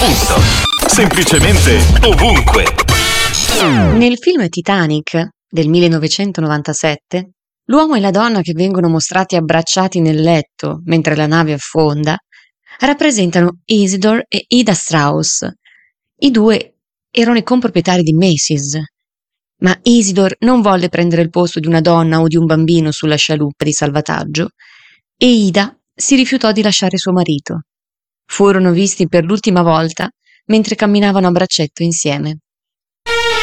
Ovunque. Semplicemente ovunque. Nel film Titanic del 1997, l'uomo e la donna che vengono mostrati abbracciati nel letto mentre la nave affonda rappresentano Isidore e Ida Strauss. I due erano i comproprietari di Macy's, ma Isidore non volle prendere il posto di una donna o di un bambino sulla scialuppa di salvataggio e Ida si rifiutò di lasciare suo marito. Furono visti per l'ultima volta mentre camminavano a braccetto insieme.